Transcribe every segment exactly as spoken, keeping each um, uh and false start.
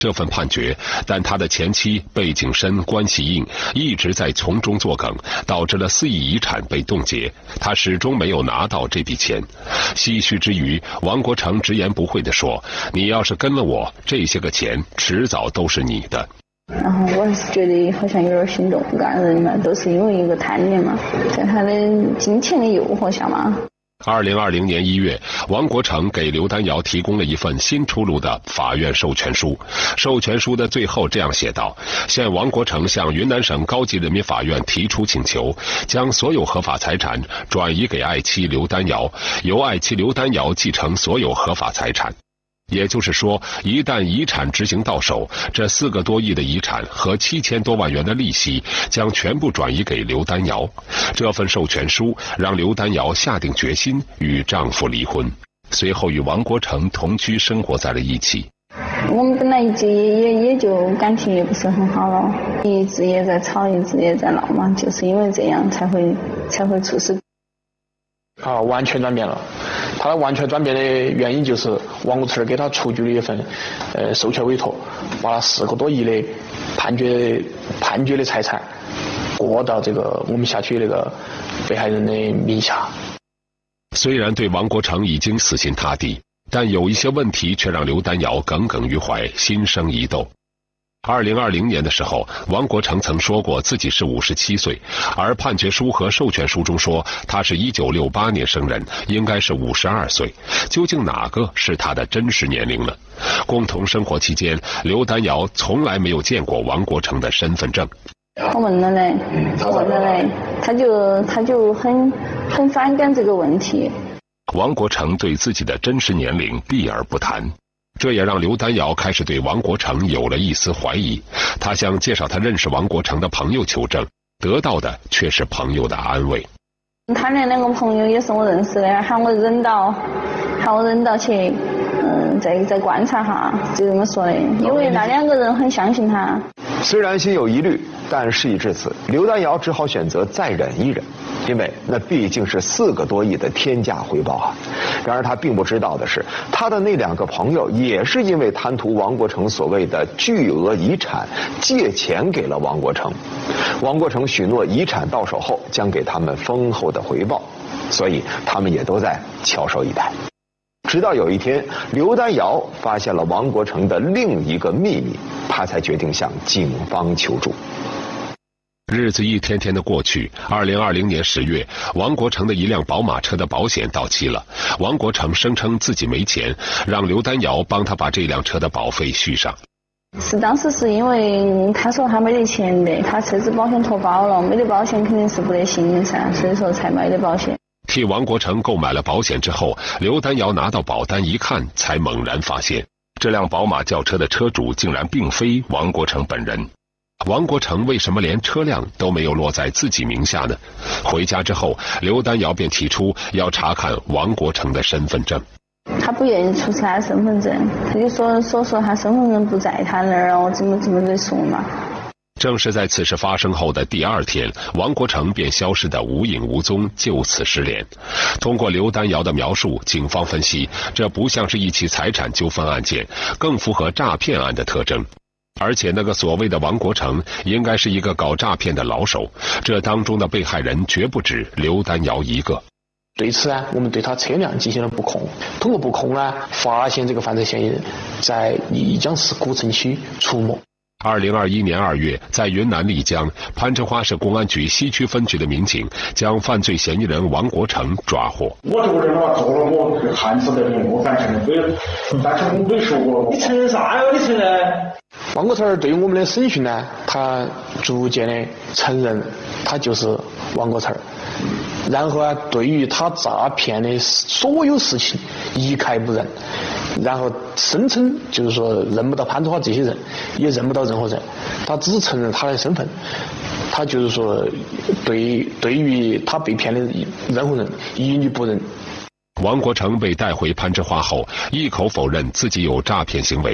这份判决，但他的前妻背景深、关系硬，一直在从中作梗，导致了四亿遗产被冻结，他始终没有拿到这笔钱。唏嘘之余，王国成直言不讳地说：“你要是跟了我，这些个钱迟早都是你的。” 然后我是觉得好像有点心动不感人嘛，都是因为一个贪念嘛，在他的金钱的诱惑下嘛。 二零二零年一月，王国成给刘丹瑶提供了一份新出炉的法院授权书。授权书的最后这样写道：现王国成向云南省高级人民法院提出请求，将所有合法财产转移给爱妻刘丹瑶，由爱妻刘丹瑶继承所有合法财产。也就是说，一旦遗产执行到手，这四个多亿的遗产和七千多万元的利息将全部转移给刘丹瑶。这份授权书让刘丹瑶下定决心与丈夫离婚，随后与王国成同居生活在了一起。 我们本来一直也也也就感情也不是很好了，一直也在吵，一直也在闹嘛，就是因为这样才会才会促使。 啊，完全转变了。他完全转变的原因就是王国成给他出具了一份呃授权委托，把四个多亿的判决判决的财产过到这个我们辖区那个被害人的名下。 虽然对王国成已经死心塌地，但有一些问题却让刘丹瑶耿耿于怀，心生疑窦。二零二零年的时候，王国成曾说过自己是五十七岁，而判决书和授权书中说他是一九六八年生人，应该是五十二岁。究竟哪个是他的真实年龄呢？共同生活期间，刘丹瑶从来没有见过王国成的身份证。 我问了嘞，我问了嘞，他就他就很很反感这个问题。 王国成对自己的真实年龄避而不谈。这也让刘丹瑶开始对王国成有了一丝怀疑，他向介绍他认识王国成的朋友求证，得到的却是朋友的安慰。 他那两个朋友也是我认识的，喊我忍到，喊我忍到去，嗯，再再观察下，就这么说的。因为那两个人很相信他。 虽然心有疑虑，但事已至此，刘丹瑶只好选择再忍一忍，因为那毕竟是四个多亿的天价回报啊。然而他并不知道的是，他的那两个朋友也是因为贪图王国成所谓的巨额遗产，借钱给了王国成。王国成许诺遗产到手后将给他们丰厚的回报，所以他们也都在翘首以待。直到有一天，刘丹瑶发现了王国成的另一个秘密，他才决定向警方求助。 日子一天天的过去，二零二零年十月，王国成的一辆宝马车的保险到期了。王国成声称自己没钱，让刘丹瑶帮他把这辆车的保费续上。 是当时是因为他说他没得钱的，他车子保险脱保了，没得保险肯定是不得行的噻，所以说才买的保险。 替王国成购买了保险之后，刘丹瑶拿到保单一看，才猛然发现，这辆宝马轿车的车主竟然并非王国成本人。王国成为什么连车辆都没有落在自己名下呢？回家之后，刘丹瑶便提出要查看王国成的身份证。 他不愿意出示他的身份证，他就说说说他身份证不在他那儿，我怎么怎么得说嘛。 正是在此事发生后的第二天，王国成便消失得无影无踪，就此失联。通过刘丹瑶的描述，警方分析，这不像是一起财产纠纷案件，更符合诈骗案的特征。而且那个所谓的王国成应该是一个搞诈骗的老手，这当中的被害人绝不止刘丹瑶一个。 对此呢，我们对他车辆进行了布控，通过布控呢，发现这个犯罪嫌疑人在丽江市古城区出没。 二零二一年二月，在云南丽江攀枝花市公安局西区分局的民警将犯罪嫌疑人王国成抓获。 我这个人啊，做了我汉子的人，我反承认，但是我没说过。你承认啥呀？你承认？ 王国成对于我们的审讯呢，他逐渐的承认他就是王国成，然后啊，对于他诈骗的所有事情一概不认，然后声称就是说认不到攀枝花这些人，也认不到任何人，他只承认他的身份，他就是说对对于他被骗的任何人一律不认。 王国成被带回攀枝花后，一口否认自己有诈骗行为。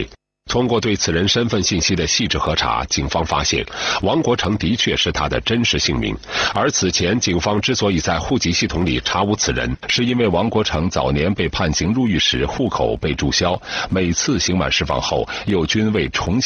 通过对此人身份信息的细致核查，警方发现王国成的确是他的真实姓名。而此前警方之所以在户籍系统里查无此人，是因为王国成早年被判刑入狱时户口被注销，每次刑满释放后又均未重新